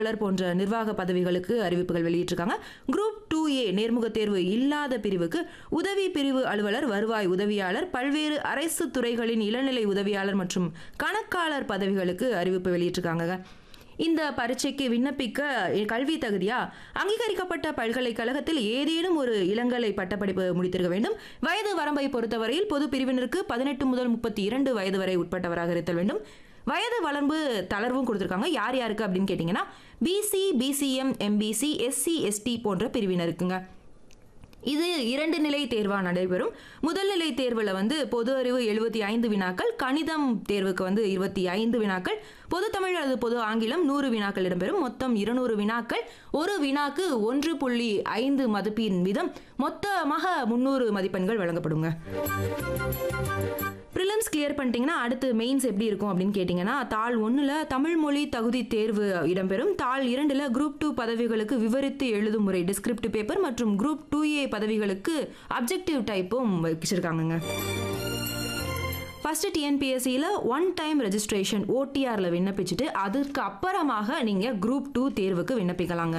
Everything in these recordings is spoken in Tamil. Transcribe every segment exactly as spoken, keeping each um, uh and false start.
போன்ற நிர்வாக பதவிகளுக்கு அறிவிப்புகள் வெளியிட்டிருக்காங்க. குரூப் டூ ஏ நேர்முக தேர்வு இல்லாத பிரிவுக்கு உதவி பிரிவு அலுவலர், வருவாய் உதவியாளர், பல்வேறு அரசு துறைகளின் இளநிலை உதவியாளர் மற்றும் கணக்காளர் பதவிகளுக்கு அறிவிப்பு வெளியிட்டிருக்காங்க. இந்த பரீட்சைக்கு விண்ணப்பிக்க கல்வி தகுதியா அங்கீகரிக்கப்பட்ட பல்கலைக்கழகத்தில் ஏதேனும் ஒரு இளங்கலை பட்டப்படிப்பு முடித்திருக்க வேண்டும். வயது வரம்பை பொறுத்தவரையில் பொது பிரிவினருக்கு பதினெட்டு முதல் முப்பத்தி இரண்டு வயது வரை உட்பட்டவராக இருத்தல் வேண்டும். வயது வளர்ப்பு தளர்வும் கொடுத்துருக்காங்க. யார் யாருக்கு அப்படின்னு கேட்டிங்கன்னா PC, BCM, MBC, SC, ST போன்ற பிரிவினருக்குங்க. இது இரண்டு நிலை தேர்வாக நடைபெறும். முதல் நிலை தேர்வில் வந்து பொது அறிவு எழுபத்தி ஐந்து வினாக்கள், கணிதம் தேர்வுக்கு வந்து இருபத்தி ஐந்து வினாக்கள், பொது தமிழ் அல்லது பொது ஆங்கிலம் நூறு வினாக்கள் இடம்பெறும். மொத்தம் இருநூறு வினாக்கள். ஒரு வினாக்கு ஒன்று புள்ளி ஐந்து மதிப்பெண் வீதம், மொத்தமாக முன்னூறு மதிப்பெண்கள் வழங்கப்படுங்க. ப்ரிலிம்ஸ் கிளியர் பண்ணிட்டீங்கன்னா அடுத்து மெயின்ஸ் எப்படி இருக்கும் அப்படின்னு கேட்டிங்கன்னா தாள் ஒன்றில் தமிழ் மொழி தகுதி தேர்வு இடம்பெறும். தாள் இரண்டில் குரூப் டூ பதவிகளுக்கு விவரித்து எழுதும் முறை டிஸ்கிரிப்டிவ் பேப்பர் மற்றும் குரூப் டூ ஏ பதவிகளுக்கு objective டைப்பும் வச்சிருக்காங்கங்க. First டிஎன்பிஎஸ்சியில் one time registration ஓடிஆரில் விண்ணப்பிச்சுட்டு அதுக்கு அப்புறமாக நீங்கள் குரூப் டூ தேர்வுக்கு விண்ணப்பிக்கலாங்க.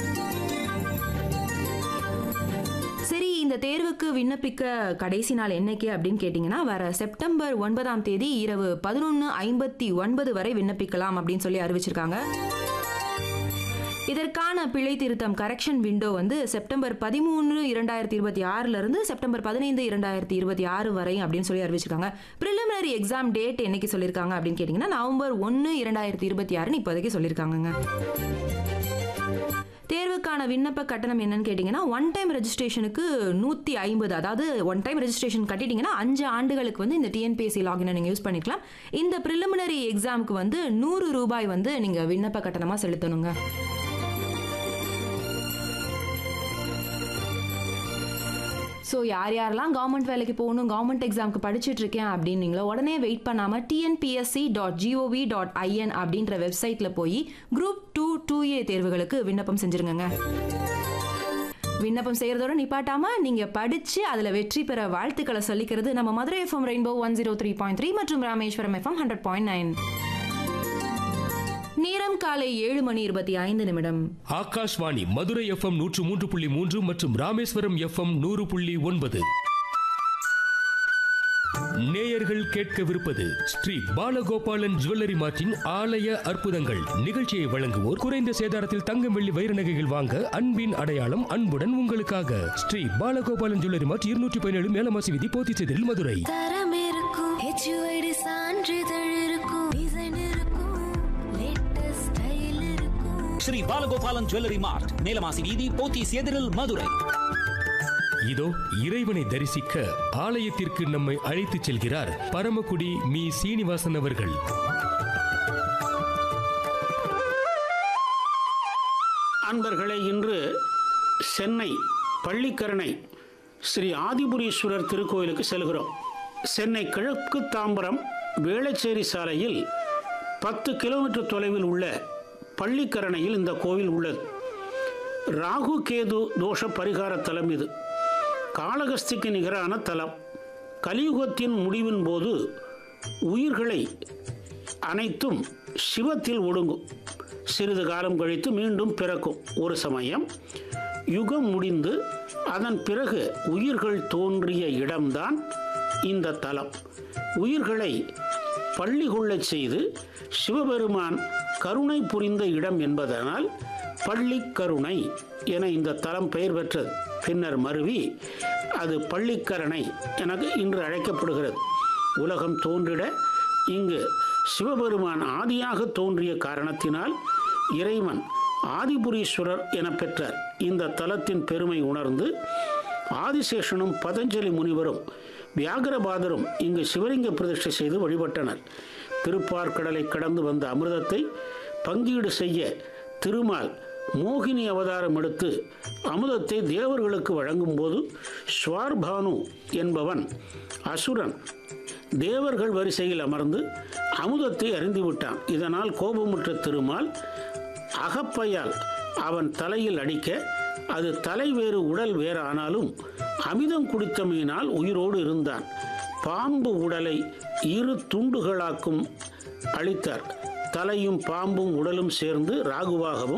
சரி, இந்த தேர்வுக்கு விண்ணப்பிக்க கடைசி நாள் என்னைக்கு அப்படின்னு கேட்டிங்கன்னா வர செப்டம்பர் ஒன்பதாம் தேதி இரவு பதினொன்று ஐம்பத்தி ஒன்பது வரை விண்ணப்பிக்கலாம் அப்படின்னு சொல்லி அறிவிச்சிருக்காங்க. இதற்கான பிழை திருத்தம் கரெக்ஷன் விண்டோ வந்து செப்டம்பர் பதிமூன்று இரண்டாயிரத்தி இருபத்தி ஆறுல இருந்து செப்டம்பர் பதினைந்து இரண்டாயிரத்தி இருபத்தி ஆறு வரை அப்படின்னு சொல்லி அறிவிச்சிருக்காங்க. பிரிலிமினரி எக்ஸாம் டேட் என்னைக்கு சொல்லியிருக்காங்க அப்படின்னு கேட்டிங்கன்னா நவம்பர் ஒன்று இரண்டாயிரத்தி இருபத்தி ஆறுன்னு இப்போதைக்கு சொல்லியிருக்காங்க. தேர்வுக்கான விண்ணப்ப கட்டணம் என்னன்னு கேட்டிங்கன்னா ஒன் டைம் ரெஜிஸ்ட்ரேஷனுக்கு நூற்றி ஐம்பது, அதாவது ஒன் டைம் ரெஜிஸ்ட்ரேஷன் கட்டிட்டீங்கன்னா அஞ்சு ஆண்டுகளுக்கு வந்து இந்த டிஎன்பிஎஸ்சி லாகினை நீங்கள் யூஸ் பண்ணிக்கலாம். இந்த ப்ரிலிமினரி எக்ஸாமுக்கு வந்து நூறு ரூபாய் வந்து நீங்கள் விண்ணப்ப கட்டணமாக செலுத்தணுங்க. ஸோ யார் யாரெல்லாம் கவர்மெண்ட் வேலைக்கு போகணும், கவர்மெண்ட் எக்ஸாமுக்கு படிச்சுட்டு இருக்கேன் அப்படின்னீங்களோ உடனே வெயிட் பண்ணாமல் TNPSC dot gov dot IN அப்படின்ற வெப்சைட்டில் போய் குரூப் டூ டூ ஏ தேர்வுகளுக்கு விண்ணப்பம் செஞ்சுருங்க. விண்ணப்பம் செய்கிறதோட நிப்பாட்டாமல் நீங்கள் படித்து அதில் வெற்றி பெற வாழ்த்துக்களை சொல்லிக்கிறது நம்ம Madurai FM rainbow one zero three point three மற்றும் Rameswaram FM hundred point nine. நேரம் காலை ஏழு மணி இருபத்தி ஐந்து நிமிடம். ஆகாஷ்வாணி மதுரை எஃப்எம் நூற்று மூன்று புள்ளி மூன்று மற்றும் ராமேஸ்வரம் எஃப்எம் நூறு புள்ளி ஒன்பது. நேயர்கள் கேட்கவிருப்பது ஸ்ரீ பாலகோபாலன் ஜுவல்லரி மார்ட்டின் ஆலய அற்புதங்கள். நிகழ்ச்சியை வழங்குவோர் குறைந்த சேதாரத்தில் தங்கம், வெள்ளி, வைர நகைகள் வாங்க அன்பின் அடையாளம் அன்புடன் உங்களுக்காக ஸ்ரீ பாலகோபாலன் ஜுவல்லரி மார்ட் இருநூற்றி பதினேழு மேலமாசி வீதி, போத்திச்சேரியில், மதுரை. தரம் இருக்கும், ஹெச்யூஐடி சான்றிதழ் இருக்கும், டிசைன் இருக்கும், லேட்டஸ்ட் ஸ்டைல் இருக்கும். ஸ்ரீ பாலகோபாலன் ஜுவல்லரி மார்ட், மேலமாசி வீதி, போத்திச்சேரியில், மதுரை. இதோ இறைவனை தரிசிக்க ஆலயத்திற்கு நம்மை அழைத்துச் செல்கிறார் பரமக்குடி மீ சீனிவாசன் அவர்கள். அன்பர்களே, இன்று சென்னை பள்ளிக்கரணை ஸ்ரீ ஆதிபுரீஸ்வரர் திருக்கோயிலுக்கு செல்கிறோம். சென்னை கிழக்கு தாம்பரம் வேளச்சேரி சாலையில் பத்து கிலோமீட்டர் தொலைவில் உள்ள பள்ளிக்கரணையில் இந்த கோவில் உள்ளது. ராகு கேது தோஷ பரிகார தலம் இது. காளகஸ்திக்கு நிகரான தலம். கலியுகத்தின் முடிவின் போது உயிர்களை அனைத்தும் சிவத்தில் ஒடுங்கும். சிறிது காலம் கழித்து மீண்டும் பிறக்கும். ஒரு சமயம் யுகம் முடிந்து அதன் பிறகு உயிர்கள் தோன்றிய இடம்தான் இந்த தலம். உயிர்களை பள்ளி கொள்ளச் செய்து சிவபெருமான் கருணை புரிந்த இடம் என்பதனால் பள்ளிக்கருணை என இந்த தலம் பெயர் பெற்றது. பின்னர் மருவி அது பள்ளிக்கரணை என இன்று அழைக்கப்படுகிறது. உலகம் தோன்றிட இங்கு சிவபெருமான் ஆதியாக தோன்றிய காரணத்தினால் இறைவன் ஆதிபுரீஸ்வரர் என பெற்றார். இந்த தலத்தின் பெருமை உணர்ந்து ஆதிசேஷனும் பதஞ்சலி முனிவரும் வியாகரபாதரும் இங்கு சிவலிங்க பிரதிஷ்டை செய்து வழிபட்டனர். திருப்பார்கடலை கடந்து வந்த அமிர்தத்தை பங்கீடு செய்ய திருமால் மோகினி அவதாரம் எடுத்து அமுதத்தை தேவர்களுக்கு வழங்கும் போது ஸ்வார்பானு என்பவன் அசுரன் தேவர்கள் வரிசையில் அமர்ந்து அமுதத்தை அறிந்துவிட்டான். இதனால் கோபமுற்ற திருமால் அகப்பையால் அவன் தலையில் அடிக்க அது தலை வேறு உடல் வேறு ஆனாலும் அமிர்தம் குடித்தமையினால் உயிரோடு இருந்தான். பாம்பு உடலை இரு துண்டுகளாக்கும் அளித்தார். தலையும் பாம்பும் உடலும் சேர்ந்து ராகுவாகவும்